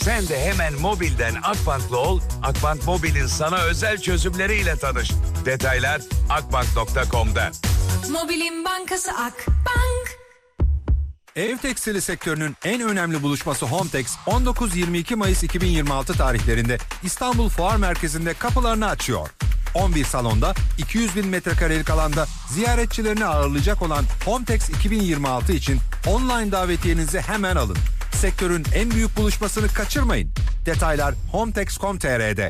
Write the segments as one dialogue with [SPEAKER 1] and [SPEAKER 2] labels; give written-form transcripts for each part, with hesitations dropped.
[SPEAKER 1] Sen de hemen mobilden Akbank'la ol, Akbank Mobil'in sana özel çözümleriyle tanış. Detaylar akbank.com'da.
[SPEAKER 2] Mobilin bankası Akbank.
[SPEAKER 3] Ev tekstili sektörünün en önemli buluşması Hometex 19-22 Mayıs 2026 tarihlerinde İstanbul Fuar Merkezi'nde kapılarını açıyor. 11 salonda 200 bin metrekarelik alanda ziyaretçilerini ağırlayacak olan Hometex 2026 için online davetiyenizi hemen alın. Sektörün en büyük buluşmasını kaçırmayın. Detaylar hometex.com.tr'de.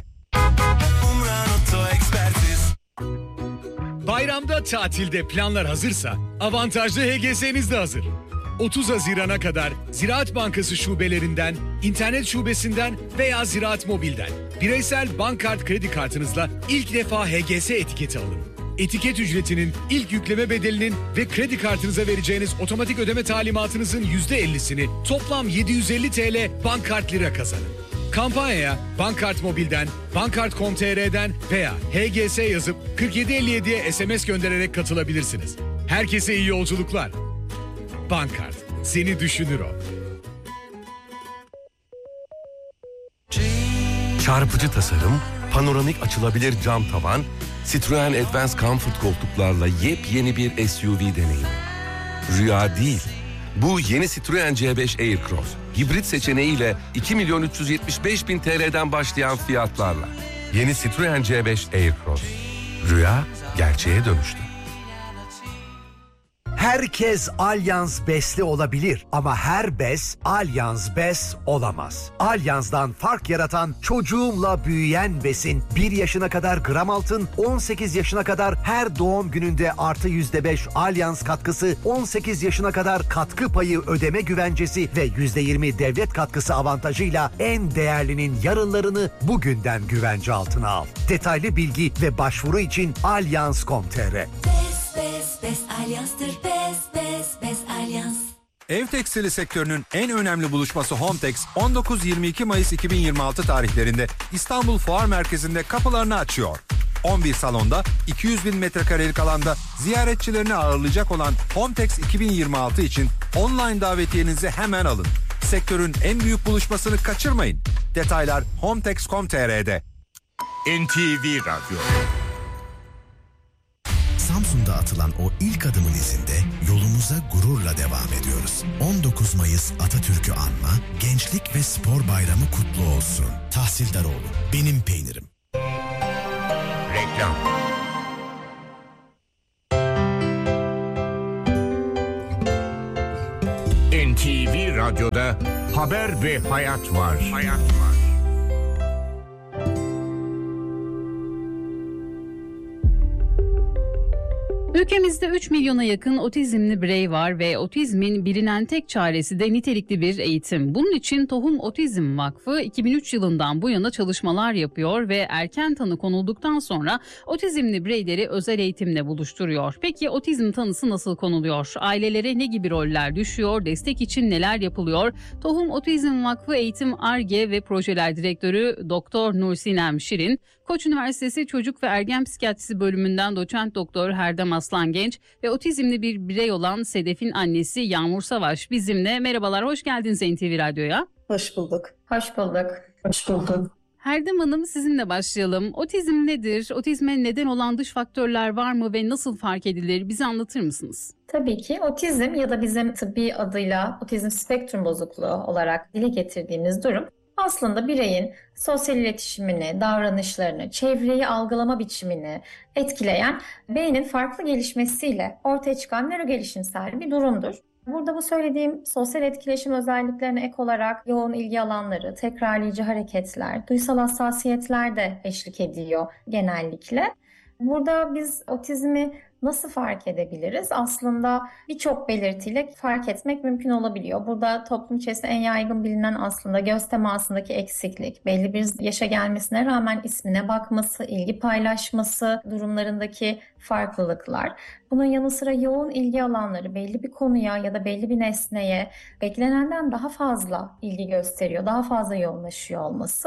[SPEAKER 4] Bayramda tatilde planlar hazırsa avantajlı HGS'niz de hazır. 30 Haziran'a kadar Ziraat Bankası şubelerinden, internet şubesinden veya Ziraat Mobil'den bireysel bankkart kredi kartınızla ilk defa HGS etiketi alın. Etiket ücretinin, ilk yükleme bedelinin ve kredi kartınıza vereceğiniz otomatik ödeme talimatınızın %50'sini toplam 750 TL bankkart lira kazanın. Kampanyaya Bankkart Mobil'den, bankkart.com.tr'den veya HGS yazıp 4757'ye SMS göndererek katılabilirsiniz. Herkese iyi yolculuklar. Bankkart, seni düşünür o.
[SPEAKER 5] Çarpıcı tasarım, panoramik açılabilir cam tavan, Citroen Advance Comfort koltuklarla yepyeni bir SUV deneyimi. Rüya değil, bu yeni Citroen C5 Aircross, hibrit seçeneğiyle 2.375.000 TL'den başlayan fiyatlarla. Yeni Citroen C5 Aircross. Rüya gerçeğe dönüştü.
[SPEAKER 6] Herkes Allianz Best'li olabilir ama her bes Allianz Best olamaz. Allianz'dan fark yaratan çocuğumla büyüyen besin 1 yaşına kadar gram altın, 18 yaşına kadar her doğum gününde artı %5 Allianz katkısı, 18 yaşına kadar katkı payı ödeme güvencesi ve %20 devlet katkısı avantajıyla en değerlinin yarınlarını bugünden güvence altına al. Detaylı bilgi ve başvuru için allianz.com.tr.
[SPEAKER 2] Best Allianz'tır. Best Allianz.
[SPEAKER 3] Ev tekstili sektörünün en önemli buluşması Hometex 19-22 Mayıs 2026 tarihlerinde İstanbul Fuar Merkezi'nde kapılarını açıyor. 11 salonda 200 bin metrekarelik alanda ziyaretçilerini ağırlayacak olan Hometex 2026 için online davetiyenizi hemen alın. Sektörün en büyük buluşmasını kaçırmayın. Detaylar hometex.com.tr'de.
[SPEAKER 1] NTV Radyo.
[SPEAKER 7] Samsun'da atılan o ilk adımın izinde yolumuza gururla devam ediyoruz. 19 Mayıs Atatürk'ü anma, Gençlik ve Spor Bayramı kutlu olsun. Tahsildaroğlu, benim peynirim.
[SPEAKER 1] Reklam. NTV Radyo'da haber ve hayat var.
[SPEAKER 8] Ülkemizde 3 milyona yakın otizmli birey var ve otizmin bilinen tek çaresi de nitelikli bir eğitim. Bunun için Tohum Otizm Vakfı 2003 yılından bu yana çalışmalar yapıyor ve erken tanı konulduktan sonra otizmli bireyleri özel eğitimle buluşturuyor. Peki otizm tanısı nasıl konuluyor? Ailelere ne gibi roller düşüyor? Destek için neler yapılıyor? Tohum Otizm Vakfı Eğitim Ar-Ge ve Projeler Direktörü Doktor Nursinem Şirin, Koç Üniversitesi Çocuk ve Ergen Psikiyatrisi Bölümünden Doçent Doktor Herdem Aslan Genç ve otizmli bir birey olan Sedef'in annesi Yağmur Savaş bizimle. Merhabalar, hoş geldiniz NTV Radyo'ya.
[SPEAKER 9] Hoş bulduk.
[SPEAKER 10] Hoş bulduk.
[SPEAKER 9] Hoş bulduk.
[SPEAKER 8] Herdem Hanım, sizinle başlayalım. Otizm nedir? Otizme neden olan dış faktörler var mı ve nasıl fark edilir? Bize anlatır mısınız?
[SPEAKER 10] Tabii ki otizm ya da bizim tıbbi adıyla otizm spektrum bozukluğu olarak dile getirdiğimiz durum aslında bireyin sosyal iletişimini, davranışlarını, çevreyi algılama biçimini etkileyen beynin farklı gelişmesiyle ortaya çıkan nörogelişimsel bir durumdur. Burada bu söylediğim sosyal etkileşim özelliklerine ek olarak yoğun ilgi alanları, tekrarlayıcı hareketler, duysal hassasiyetler de eşlik ediyor genellikle. Burada biz otizmi nasıl fark edebiliriz? Aslında birçok belirtiyle fark etmek mümkün olabiliyor. Burada toplum içerisinde en yaygın bilinen aslında göz temasındaki eksiklik, belli bir yaşa gelmesine rağmen ismine bakması, ilgi paylaşması durumlarındaki farklılıklar. Bunun yanı sıra yoğun ilgi alanları belli bir konuya ya da belli bir nesneye beklenenden daha fazla ilgi gösteriyor, daha fazla yoğunlaşıyor olması.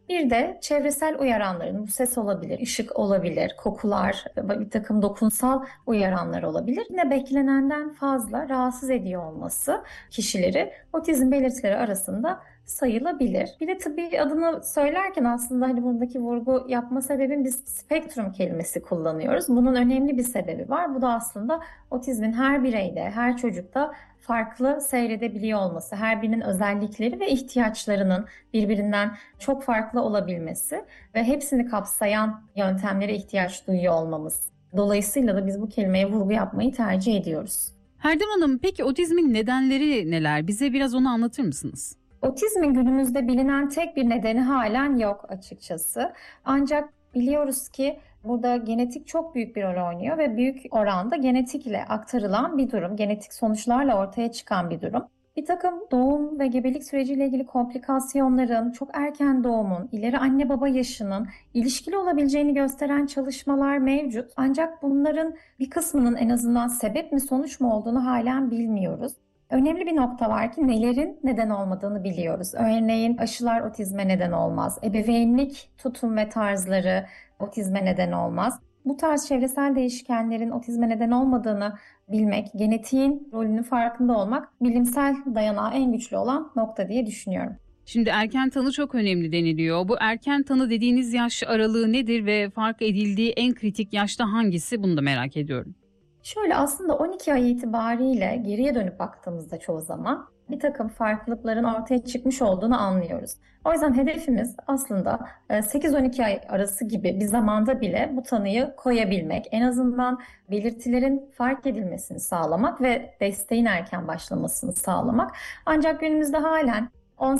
[SPEAKER 10] Bir de çevresel uyaranların, bu ses olabilir, ışık olabilir, kokular, bir takım dokunsal uyaranlar olabilir. Yine beklenenden fazla rahatsız ediyor olması kişileri otizm belirtileri arasında sayılabilir. Bir de tabii adını söylerken aslında hani buradaki vurgu yapma sebebim biz spektrum kelimesi kullanıyoruz. Bunun önemli bir sebebi var. Bu da aslında otizmin her bireyde, her çocukta farklı seyredebiliyor olması, her birinin özellikleri ve ihtiyaçlarının birbirinden çok farklı olabilmesi ve hepsini kapsayan yöntemlere ihtiyaç duyuyor olmamız. Dolayısıyla da biz bu kelimeye vurgu yapmayı tercih ediyoruz.
[SPEAKER 8] Herdem Hanım, peki otizmin nedenleri neler? Bize biraz onu anlatır mısınız?
[SPEAKER 10] Otizmin günümüzde bilinen tek bir nedeni halen yok açıkçası. Ancak biliyoruz ki burada genetik çok büyük bir rol oynuyor ve büyük oranda genetikle aktarılan bir durum, genetik sonuçlarla ortaya çıkan bir durum. Bir takım doğum ve gebelik süreciyle ilgili komplikasyonların, çok erken doğumun, ileri anne baba yaşının ilişkili olabileceğini gösteren çalışmalar mevcut. Ancak bunların bir kısmının en azından sebep mi sonuç mu olduğunu halen bilmiyoruz. Önemli bir nokta var ki nelerin neden olmadığını biliyoruz. Örneğin aşılar otizme neden olmaz. Ebeveynlik tutum ve tarzları otizme neden olmaz. Bu tarz çevresel değişkenlerin otizme neden olmadığını bilmek, genetiğin rolünün farkında olmak bilimsel dayanağı en güçlü olan nokta diye düşünüyorum.
[SPEAKER 8] Şimdi erken tanı çok önemli deniliyor. Bu erken tanı dediğiniz yaş aralığı nedir ve fark edildiği en kritik yaşta hangisi? Bunu da merak ediyorum.
[SPEAKER 10] Şöyle aslında 12 ay itibariyle geriye dönüp baktığımızda çoğu zaman bir takım farklılıkların ortaya çıkmış olduğunu anlıyoruz. O yüzden hedefimiz aslında 8-12 ay arası gibi bir zamanda bile bu tanıyı koyabilmek. En azından belirtilerin fark edilmesini sağlamak ve desteğin erken başlamasını sağlamak. Ancak günümüzde halen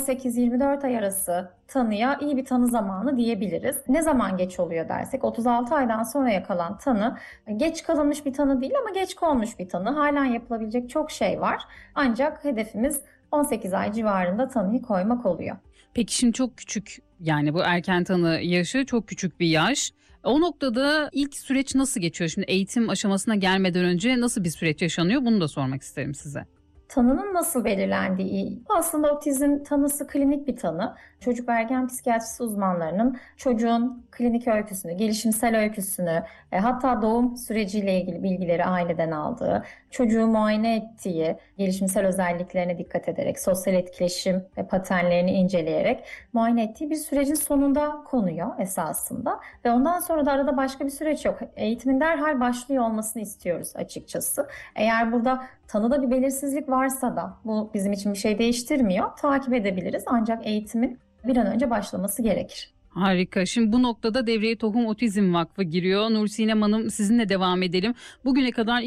[SPEAKER 10] 18-24 ay arası tanıya iyi bir tanı zamanı diyebiliriz. Ne zaman geç oluyor dersek 36 aydan sonraya kalan tanı geç kalınmış bir tanı değil ama geç konmuş bir tanı. Halen yapılabilecek çok şey var. Ancak hedefimiz 18 ay civarında tanıyı koymak oluyor.
[SPEAKER 8] Peki şimdi çok küçük, yani bu erken tanı yaşı çok küçük bir yaş. O noktada ilk süreç nasıl geçiyor? Şimdi eğitim aşamasına gelmeden önce nasıl bir süreç yaşanıyor? Bunu da sormak isterim size.
[SPEAKER 10] Tanının nasıl belirlendiği, aslında otizm tanısı klinik bir tanı. Çocuk ve ergen psikiyatrisi uzmanlarının çocuğun klinik öyküsünü, gelişimsel öyküsünü, hatta doğum süreciyle ilgili bilgileri aileden aldığı, çocuğu muayene ettiği, gelişimsel özelliklerine dikkat ederek, sosyal etkileşim ve paternlerini inceleyerek muayene ettiği bir sürecin sonunda konuyor esasında. Ve ondan sonra da arada başka bir süreç yok. Eğitimin derhal başlıyor olmasını istiyoruz açıkçası. Eğer burada tanıda bir belirsizlik varsa da bu bizim için bir şey değiştirmiyor. Takip edebiliriz ancak eğitimin bir an önce başlaması gerekir.
[SPEAKER 8] Harika. Şimdi bu noktada devreye Tohum Otizm Vakfı giriyor. Nur Sinem Hanım, sizinle devam edelim. Bugüne kadar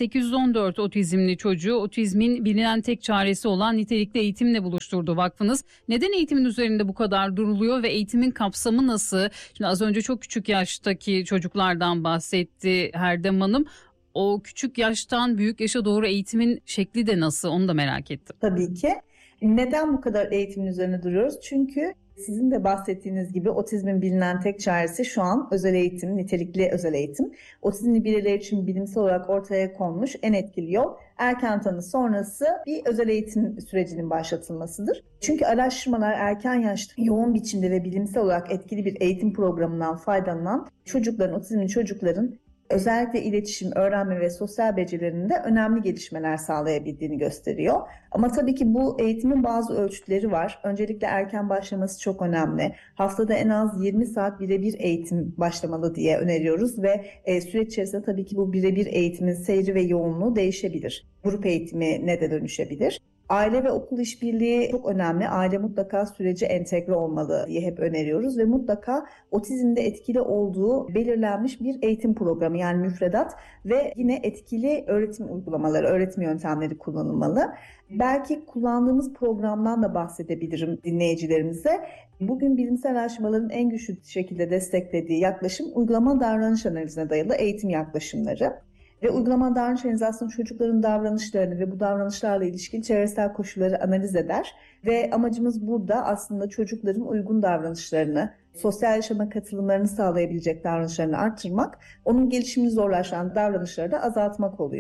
[SPEAKER 8] 2814 otizmli çocuğu otizmin bilinen tek çaresi olan nitelikli eğitimle buluşturdu vakfınız. Neden eğitimin üzerinde bu kadar duruluyor ve eğitimin kapsamı nasıl? Şimdi az önce çok küçük yaştaki çocuklardan bahsetti Herdem Hanım. O küçük yaştan büyük yaşa doğru eğitimin şekli de nasıl? Onu da merak ettim.
[SPEAKER 9] Tabii ki. Neden bu kadar eğitimin üzerine duruyoruz? Çünkü sizin de bahsettiğiniz gibi otizmin bilinen tek çaresi şu an özel eğitim, nitelikli özel eğitim. Otizmli bireyler için bilimsel olarak ortaya konmuş en etkili yol erken tanı sonrası bir özel eğitim sürecinin başlatılmasıdır. Çünkü araştırmalar erken yaşta yoğun biçimde ve bilimsel olarak etkili bir eğitim programından faydalanan otizmli çocukların özellikle iletişim, öğrenme ve sosyal becerilerinde önemli gelişmeler sağlayabildiğini gösteriyor. Ama tabii ki bu eğitimin bazı ölçütleri var. Öncelikle erken başlaması çok önemli. Haftada en az 20 saat birebir eğitim başlamalı diye öneriyoruz ve süreç içerisinde tabii ki bu birebir eğitimin seyri ve yoğunluğu değişebilir. Grup eğitimine de dönüşebilir. Aile ve okul işbirliği çok önemli. Aile mutlaka sürece entegre olmalı diye hep öneriyoruz ve mutlaka otizmde etkili olduğu belirlenmiş bir eğitim programı yani müfredat ve yine etkili öğretim uygulamaları, öğretim yöntemleri kullanılmalı. Belki kullandığımız programdan da bahsedebilirim dinleyicilerimize. Bugün bilimsel araştırmaların en güçlü şekilde desteklediği yaklaşım uygulama davranış analizine dayalı eğitim yaklaşımları. Ve uygulama davranış analizi aslında çocukların davranışlarını ve bu davranışlarla ilişkili çevresel koşulları analiz eder. Ve amacımız burada aslında çocukların uygun davranışlarını, sosyal yaşama katılımlarını sağlayabilecek davranışlarını artırmak, onun gelişimini zorlaştıran davranışları da azaltmak oluyor.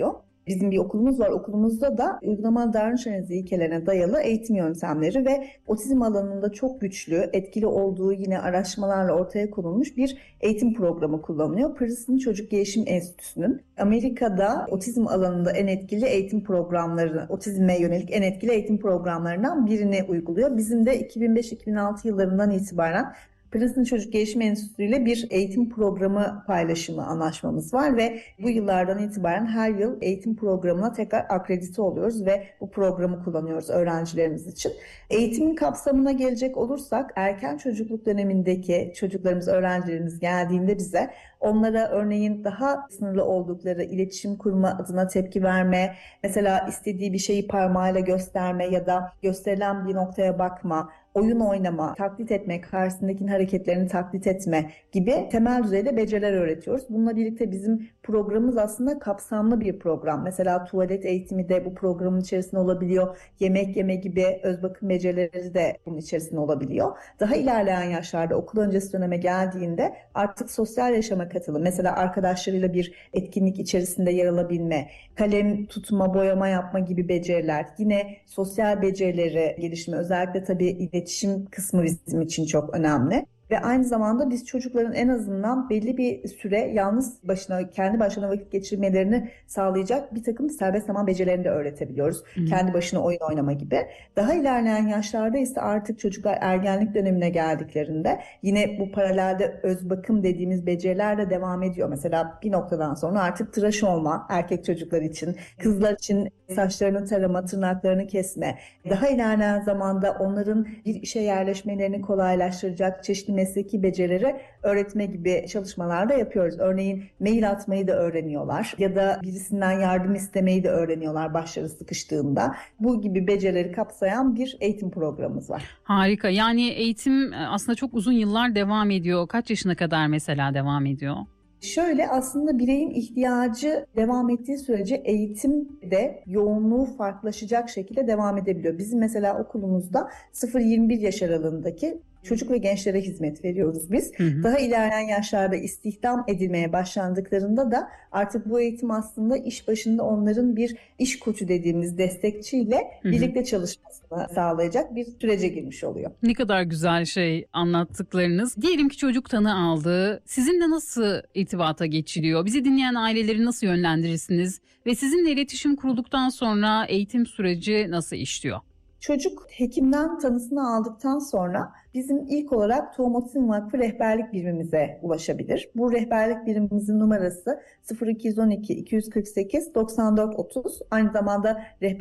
[SPEAKER 9] Bizim bir okulumuz var. Okulumuzda da uygulamalı davranış analizi ilkelerine dayalı eğitim yöntemleri ve otizm alanında çok güçlü, etkili olduğu yine araştırmalarla ortaya konulmuş bir eğitim programı kullanılıyor. Princeton Çocuk Gelişim Enstitüsü'nün Amerika'da otizm alanında en etkili eğitim programları, otizme yönelik en etkili eğitim programlarından birini uyguluyor. Bizim de 2005-2006 yıllarından itibaren Princeton Çocuk Gelişim Enstitüsü ile bir eğitim programı paylaşımı anlaşmamız var ve bu yıllardan itibaren her yıl eğitim programına tekrar akredite oluyoruz ve bu programı kullanıyoruz öğrencilerimiz için. Eğitimin kapsamına gelecek olursak erken çocukluk dönemindeki çocuklarımız, öğrencilerimiz geldiğinde bize onlara örneğin daha sınırlı oldukları iletişim kurma adına tepki verme, mesela istediği bir şeyi parmağıyla gösterme ya da gösterilen bir noktaya bakma, oyun oynama, taklit etme, karşısındakinin hareketlerini taklit etme gibi temel düzeyde beceriler öğretiyoruz. Bununla birlikte bizim programımız aslında kapsamlı bir program. Mesela tuvalet eğitimi de bu programın içerisinde olabiliyor. Yemek yeme gibi öz bakım becerileri de bunun içerisinde olabiliyor. Daha ilerleyen yaşlarda okul öncesi döneme geldiğinde artık sosyal yaşama katılım, mesela arkadaşlarıyla bir etkinlik içerisinde yer alabilme, kalem tutma, boyama yapma gibi beceriler, yine sosyal becerileri gelişimi, özellikle tabii iletişim kısmı bizim için çok önemli. Ve aynı zamanda biz çocukların en azından belli bir süre yalnız başına, kendi başına vakit geçirmelerini sağlayacak bir takım serbest zaman becerilerini de öğretebiliyoruz. Kendi başına oyun oynama gibi. Daha ilerleyen yaşlarda ise artık çocuklar ergenlik dönemine geldiklerinde yine bu paralelde öz bakım dediğimiz beceriler de devam ediyor. Mesela bir noktadan sonra artık tıraş olma erkek çocuklar için, kızlar için saçlarını tarama, tırnaklarını kesme. Daha ilerleyen zamanda onların bir işe yerleşmelerini kolaylaştıracak çeşitli mesleki becerileri öğretme gibi çalışmalar da yapıyoruz. Örneğin mail atmayı da öğreniyorlar ya da birisinden yardım istemeyi de öğreniyorlar başları sıkıştığında. Bu gibi becerileri kapsayan bir eğitim programımız var.
[SPEAKER 8] Harika. Yani eğitim aslında çok uzun yıllar devam ediyor. Kaç yaşına kadar mesela devam ediyor?
[SPEAKER 9] Şöyle, aslında bireyin ihtiyacı devam ettiği sürece eğitim de yoğunluğu farklılaşacak şekilde devam edebiliyor. Bizim mesela okulumuzda 0-21 yaş aralığındaki çocuk ve gençlere hizmet veriyoruz biz. Daha ilerleyen yaşlarda istihdam edilmeye başlandıklarında da artık bu eğitim aslında iş başında onların bir iş koçu dediğimiz destekçiyle birlikte çalışmasını sağlayacak bir sürece girmiş oluyor.
[SPEAKER 8] Ne kadar güzel şey anlattıklarınız. Diyelim ki çocuk tanı aldı. Sizinle nasıl irtibata geçiliyor? Bizi dinleyen aileleri nasıl yönlendirirsiniz? Ve sizinle iletişim kurulduktan sonra eğitim süreci nasıl işliyor?
[SPEAKER 9] Çocuk hekimden tanısını aldıktan sonra bizim ilk olarak Tohum Otizm Vakfı rehberlik birimimize ulaşabilir. Bu rehberlik birimimizin numarası 0212 248 94 30. Aynı zamanda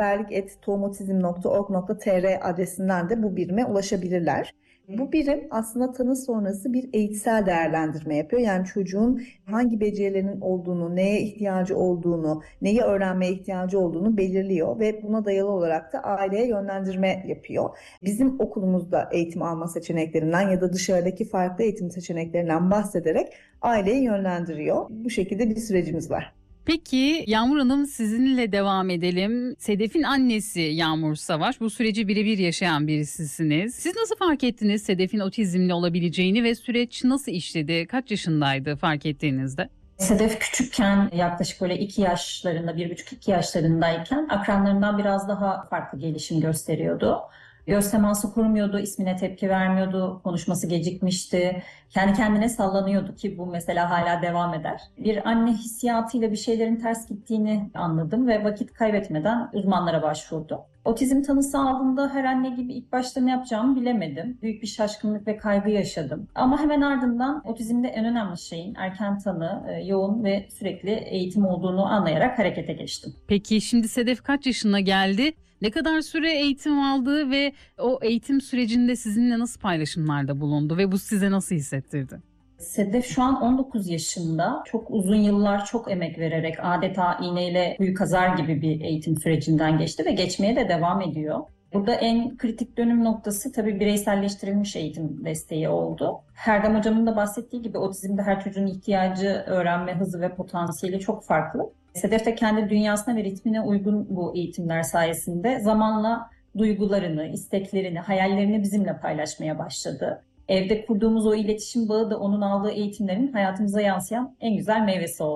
[SPEAKER 9] rehberlik@tohumotizm.org.tr adresinden de bu birime ulaşabilirler. Bu birim aslında tanı sonrası bir eğitsel değerlendirme yapıyor. Yani çocuğun hangi becerilerinin olduğunu, neye ihtiyacı olduğunu, neyi öğrenmeye ihtiyacı olduğunu belirliyor ve buna dayalı olarak da aileye yönlendirme yapıyor. Bizim okulumuzda eğitim alma seçeneklerinden ya da dışarıdaki farklı eğitim seçeneklerinden bahsederek aileyi yönlendiriyor. Bu şekilde bir sürecimiz var.
[SPEAKER 8] Peki Yağmur Hanım, sizinle devam edelim. Sedef'in annesi Yağmur Savaş. Bu süreci birebir yaşayan birisisiniz. Siz nasıl fark ettiniz Sedef'in otizmli olabileceğini ve süreç nasıl işledi? Kaç yaşındaydı fark ettiğinizde?
[SPEAKER 11] Sedef küçükken, yaklaşık böyle 2 yaşlarında, 1,5-2 yaşlarındayken akranlarından biraz daha farklı gelişim gösteriyordu. Göz teması kurmuyordu, ismine tepki vermiyordu, konuşması gecikmişti, kendi kendine sallanıyordu ki bu mesela hala devam eder. Bir anne hissiyatıyla bir şeylerin ters gittiğini anladım ve vakit kaybetmeden uzmanlara başvurdu. Otizm tanısı aldığımda her anne gibi ilk başta ne yapacağımı bilemedim. Büyük bir şaşkınlık ve kaygı yaşadım. Ama hemen ardından otizmde en önemli şeyin erken tanı, yoğun ve sürekli eğitim olduğunu anlayarak harekete geçtim.
[SPEAKER 8] Peki şimdi Sedef kaç yaşına geldi? Ne kadar süre eğitim aldı ve o eğitim sürecinde sizinle nasıl paylaşımlarda bulundu ve bu size nasıl hissettirdi?
[SPEAKER 11] Sedef şu an 19 yaşında. Çok uzun yıllar çok emek vererek adeta iğneyle kuyu kazar gibi bir eğitim sürecinden geçti ve geçmeye de devam ediyor. Burada en kritik dönüm noktası tabii bireyselleştirilmiş eğitim desteği oldu. Herdem Hocam'ın da bahsettiği gibi otizmde her çocuğun ihtiyacı, öğrenme hızı ve potansiyeli çok farklı. Sedef de kendi dünyasına ve ritmine uygun bu eğitimler sayesinde zamanla duygularını, isteklerini, hayallerini bizimle paylaşmaya başladı. Evde kurduğumuz o iletişim bağı da onun aldığı eğitimlerin hayatımıza yansıyan en güzel meyvesi oldu.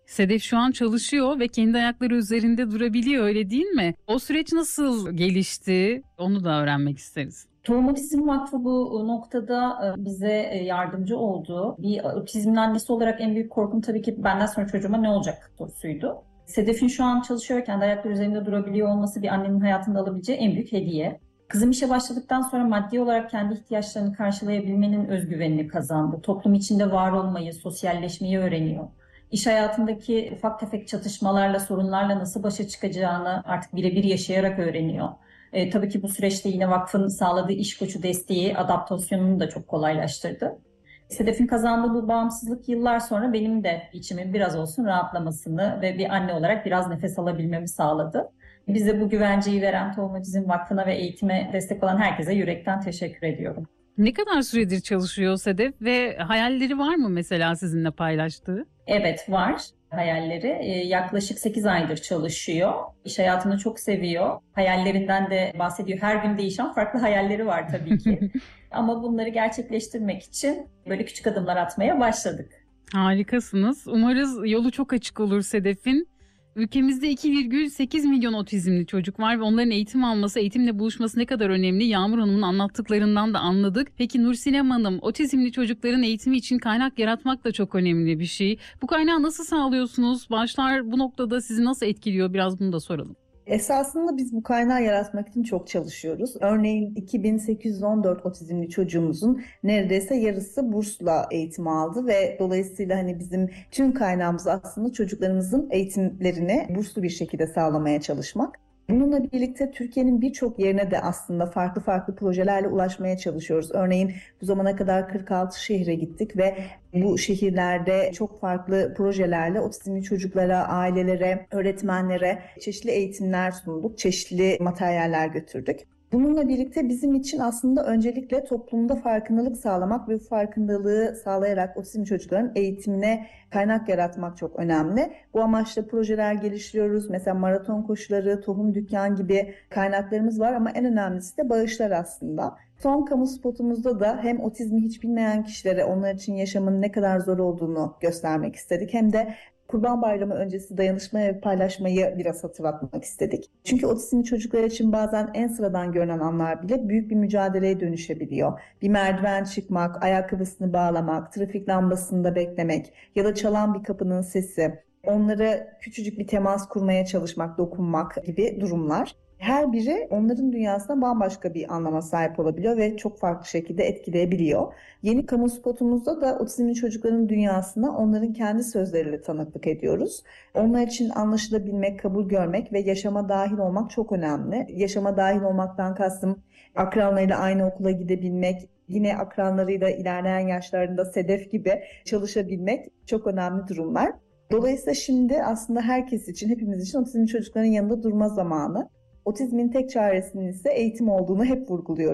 [SPEAKER 8] Sedef şu an çalışıyor ve kendi ayakları üzerinde durabiliyor, öyle değil mi? O süreç nasıl gelişti? Onu da öğrenmek isteriz.
[SPEAKER 11] Tohum Otizm Vakfı bu noktada bize yardımcı oldu. Bir otizmli annesi olarak en büyük korkum tabii ki benden sonra çocuğuma ne olacak sorusuydu. Sedef'in şu an çalışıyorken de ayakları üzerinde durabiliyor olması bir annenin hayatında alabileceği en büyük hediye. Kızım işe başladıktan sonra maddi olarak kendi ihtiyaçlarını karşılayabilmenin özgüvenini kazandı. Toplum içinde var olmayı, sosyalleşmeyi öğreniyor. İş hayatındaki ufak tefek çatışmalarla, sorunlarla nasıl başa çıkacağını artık birebir yaşayarak öğreniyor. Tabii ki bu süreçte yine vakfın sağladığı iş koçu desteği adaptasyonunu da çok kolaylaştırdı. Sedef'in kazandığı bu bağımsızlık yıllar sonra benim de içimin biraz olsun rahatlamasını ve bir anne olarak biraz nefes alabilmemi sağladı. Bize bu güvenceyi veren Tohum Otizm Vakfı'na ve eğitime destek olan herkese yürekten teşekkür ediyorum.
[SPEAKER 8] Ne kadar süredir çalışıyor Sedef ve hayalleri var mı mesela sizinle paylaştığı?
[SPEAKER 11] Evet, var hayalleri. Yaklaşık 8 aydır çalışıyor. İş hayatını çok seviyor. Hayallerinden de bahsediyor. Her gün değişen farklı hayalleri var tabii ki. Ama bunları gerçekleştirmek için böyle küçük adımlar atmaya başladık.
[SPEAKER 8] Harikasınız. Umarız yolu çok açık olur Sedef'in. Ülkemizde 2,8 milyon otizmli çocuk var ve onların eğitim alması, eğitimle buluşması ne kadar önemli Yağmur Hanım'ın anlattıklarından da anladık. Peki Nursinem Hanım, otizmli çocukların eğitimi için kaynak yaratmak da çok önemli bir şey. Bu kaynağı nasıl sağlıyorsunuz? Başlar bu noktada sizi nasıl etkiliyor? Biraz bunu da soralım.
[SPEAKER 9] Esasında biz bu kaynağı yaratmak için çok çalışıyoruz. Örneğin 2814 otizmli çocuğumuzun neredeyse yarısı bursla eğitim aldı ve dolayısıyla hani bizim tüm kaynağımız aslında çocuklarımızın eğitimlerini burslu bir şekilde sağlamaya çalışmak. Bununla birlikte Türkiye'nin birçok yerine de aslında farklı projelerle ulaşmaya çalışıyoruz. Örneğin bu zamana kadar 46 şehre gittik ve bu şehirlerde çok farklı projelerle otizmli çocuklara, ailelere, öğretmenlere çeşitli eğitimler sunduk, çeşitli materyaller götürdük. Bununla birlikte bizim için aslında öncelikle toplumda farkındalık sağlamak ve bu farkındalığı sağlayarak otizmli çocukların eğitimine kaynak yaratmak çok önemli. Bu amaçla projeler geliştiriyoruz. Mesela maraton koşuları, tohum dükkan gibi kaynaklarımız var ama en önemlisi de bağışlar aslında. Son kamu spotumuzda da hem otizmi hiç bilmeyen kişilere onlar için yaşamın ne kadar zor olduğunu göstermek istedik hem de Kurban Bayramı öncesi dayanışmayı ve paylaşmayı biraz hatırlatmak istedik. Çünkü otizmli çocuklar için bazen en sıradan görünen anlar bile büyük bir mücadeleye dönüşebiliyor. Bir merdiven çıkmak, ayakkabısını bağlamak, trafik lambasında beklemek ya da çalan bir kapının sesi, onlara küçücük bir temas kurmaya çalışmak, dokunmak gibi durumlar. Her biri onların dünyasına bambaşka bir anlama sahip olabiliyor ve çok farklı şekilde etkileyebiliyor. Yeni kamu spotumuzda da otizmli çocukların dünyasına onların kendi sözleriyle tanıklık ediyoruz. Onlar için anlaşılabilmek, kabul görmek ve yaşama dahil olmak çok önemli. Yaşama dahil olmaktan kastım akranlarıyla aynı okula gidebilmek, yine akranlarıyla ilerleyen yaşlarında Sedef gibi çalışabilmek çok önemli durumlar. Dolayısıyla şimdi aslında herkes için, hepimiz için otizmli çocukların yanında durma zamanı. Otizmin tek çaresinin ise eğitim olduğunu hep vurguluyoruz.